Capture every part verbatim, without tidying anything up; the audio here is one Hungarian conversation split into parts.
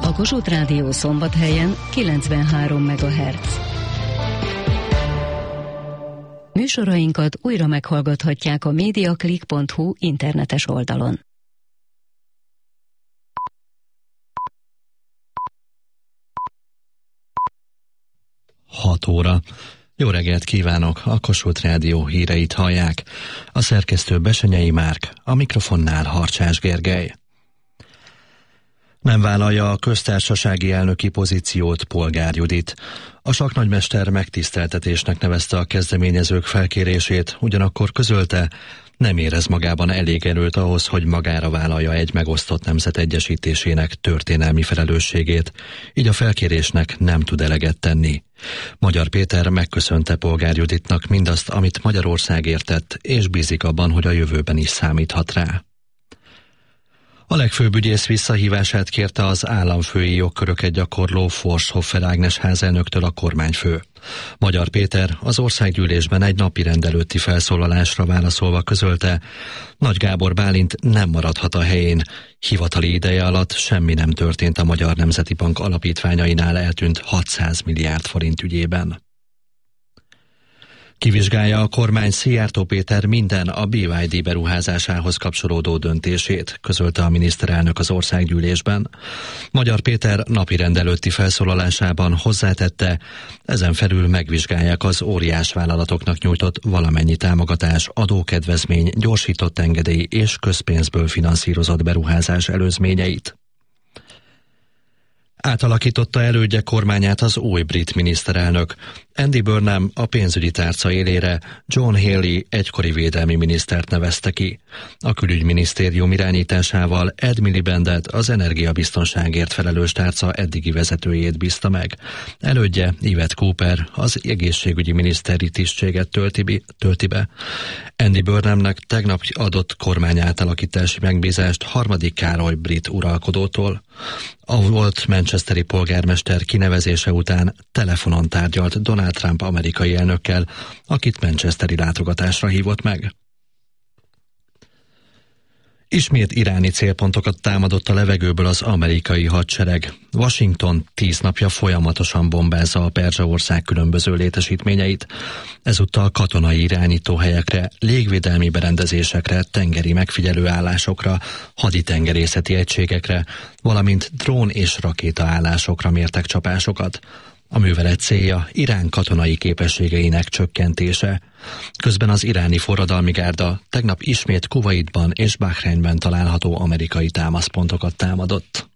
A Kossuth Rádió Szombathelyen kilencvenhárom megahertz. Műsorainkat újra meghallgathatják a mediaclick pont hu internetes oldalon. hat óra. Jó reggelt kívánok! A Kossuth Rádió híreit hallják. A szerkesztő Besenyei Márk, a mikrofonnál Harcsás Gergely. Nem vállalja a köztársasági elnöki pozíciót Polgár Judit. A sakknagymester megtiszteltetésnek nevezte a kezdeményezők felkérését, ugyanakkor közölte, nem érez magában elég erőt ahhoz, hogy magára vállalja egy megosztott nemzet egyesítésének történelmi felelősségét, így a felkérésnek nem tud eleget tenni. Magyar Péter megköszönte Polgár Juditnak mindazt, amit Magyarországért tett, és bízik abban, hogy a jövőben is számíthat rá. A legfőbb ügyész visszahívását kérte az államfői jogköröket gyakorló Forshoffer Ágnes házelnöktől a kormányfő. Magyar Péter az országgyűlésben egy napirend előtti felszólalásra válaszolva közölte, Nagy Gábor Bálint nem maradhat a helyén. Hivatali ideje alatt semmi nem történt a Magyar Nemzeti Bank alapítványainál eltűnt hatszáz milliárd forint ügyében. Kivizsgálja a kormány Szijjártó Péter minden a bé vé dé beruházásához kapcsolódó döntését, közölte a miniszterelnök az országgyűlésben. Magyar Péter napirend előtti felszólalásában hozzátette, ezen felül megvizsgálják az óriás vállalatoknak nyújtott valamennyi támogatás, adókedvezmény, gyorsított engedély és közpénzből finanszírozott beruházás előzményeit. Átalakította elődje kormányát az új brit miniszterelnök. Andy Burnham a pénzügyi tárca élére John Healey egykori védelmi minisztert nevezte ki. A külügyminisztérium irányításával Ed Milibandet, az energiabiztonságért felelős tárca eddigi vezetőjét bízta meg. Elődje Yvette Cooper az egészségügyi miniszteri tisztséget tölti, tölti be. Andy Burnhamnek tegnap adott kormányátalakítási megbízást harmadik Károly brit uralkodótól. A volt manchesteri polgármester kinevezése után telefonon tárgyalt Donald Trump amerikai elnökkel, akit manchesteri látogatásra hívott meg. Ismét iráni célpontokat támadott a levegőből az amerikai hadsereg. Washington tíz napja folyamatosan bombázza a Perzsaország különböző létesítményeit. Ezúttal katonai irányítóhelyekre, légvédelmi berendezésekre, tengeri megfigyelőállásokra, haditengerészeti egységekre, valamint drón és rakétaállásokra mértek csapásokat. A művelet célja Irán katonai képességeinek csökkentése. Közben az iráni forradalmi gárda tegnap ismét Kuwaitban és Bahreinben található amerikai támaszpontokat támadott.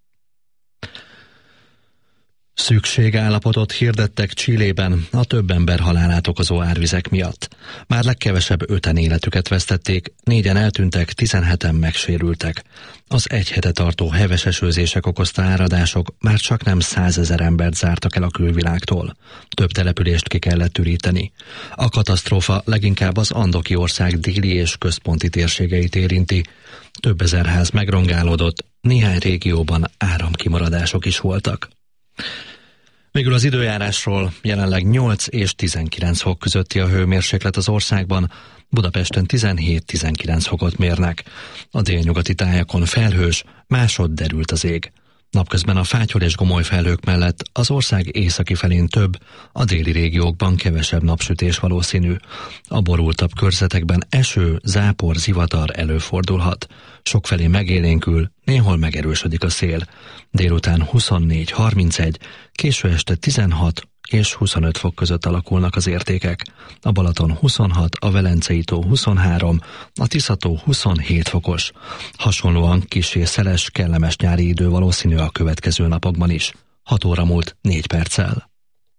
Szükségállapotot hirdettek Chilében a több ember halálát okozó árvizek miatt. Már legkevesebb öten életüket vesztették, négyen eltűntek, tizenheten megsérültek. Az egy hete tartó heves esőzések okozta áradások már csak nem százezer embert zártak el a külvilágtól. Több települést ki kellett üríteni. A katasztrófa leginkább az andoki ország déli és központi térségeit érinti. Több ezer ház megrongálódott, néhány régióban áramkimaradások is voltak. Végül az időjárásról: jelenleg nyolc és tizenkilenc fok közötti a hőmérséklet az országban, Budapesten tizenhét-tizenkilenc fokot mérnek. A délnyugati tájakon felhős, másod derült az ég. Napközben a fátyol és gomoly felhők mellett az ország északi felén több, a déli régiókban kevesebb napsütés valószínű. A borultabb körzetekben eső, zápor, zivatar előfordulhat. Sokfelé megélénkül, néhol megerősödik a szél. Délután huszonnégy-harmincegy, késő este tizenhat és huszonöt fok között alakulnak az értékek. A Balaton huszonhat, a Velencei tó huszonhárom, a Tisza-tó huszonhét fokos. Hasonlóan kissé szeles, kellemes nyári idő valószínű a következő napokban is. hat óra múlt négy perccel.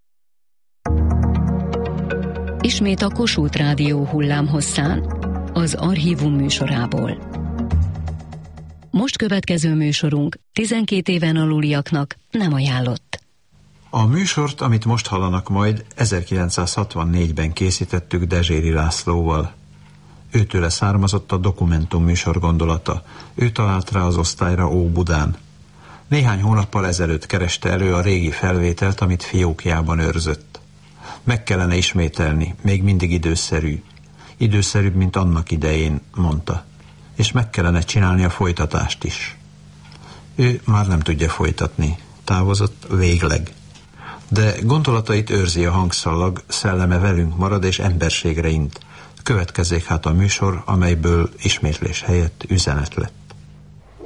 Ismét a Kossuth Rádió hullámhosszán, az Archívum műsorából. Most következő műsorunk tizenkét éven aluliaknak nem ajánlott. A műsort, amit most hallanak majd, ezerkilencszázhatvannégyben készítettük Dezséri Lászlóval. Őtőle származott a dokumentum műsor gondolata. Ő talált rá az osztályra Óbudán. Néhány hónappal ezelőtt kereste elő a régi felvételt, amit fiókjában őrzött. Meg kellene ismételni, még mindig időszerű. Időszerűbb, mint annak idején, mondta. És meg kellene csinálni a folytatást is. Ő már nem tudja folytatni. eltávozott végleg. De gondolatait őrzi a hangszalag, szelleme velünk marad és emberségre int. Következzék hát a műsor, amelyből ismétlés helyett üzenet lett.